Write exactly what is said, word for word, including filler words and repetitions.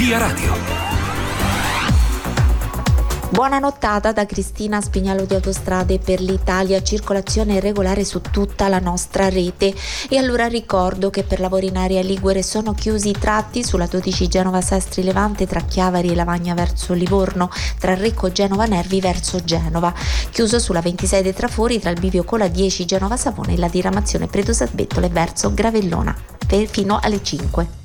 Via Radio. Buona nottata da Cristina Spignalo di Autostrade per l'Italia. Circolazione regolare su tutta la nostra rete. E allora ricordo che per lavori in area ligure sono chiusi i tratti sulla dodici Genova Sestri Levante tra Chiavari e Lavagna verso Livorno, tra Recco Genova Nervi verso Genova. Chiuso sulla ventisei dei Trafori tra il bivio con la dieci Genova Savona e la diramazione Predosa Bettole verso Gravellona fino alle cinque.